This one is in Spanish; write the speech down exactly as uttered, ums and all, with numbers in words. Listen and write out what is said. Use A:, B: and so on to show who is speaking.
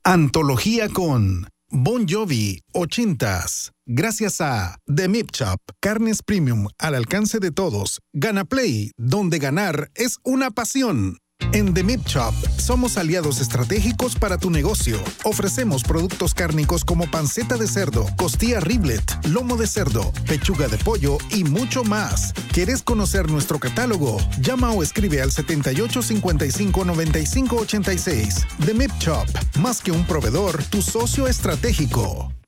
A: Antología con Bon Jovi, ochentas. Gracias a The Meat Shop, carnes premium al alcance de todos. Gana Play, donde ganar es una pasión. En The Meat Shop somos aliados estratégicos para tu negocio. Ofrecemos productos cárnicos como panceta de cerdo, costilla riblet, lomo de cerdo, pechuga de pollo y mucho más. ¿Quieres conocer nuestro catálogo? Llama o escribe al setenta y ocho cincuenta y cinco noventa y cinco ochenta y seis. The Meat Shop, más que un proveedor, tu socio estratégico.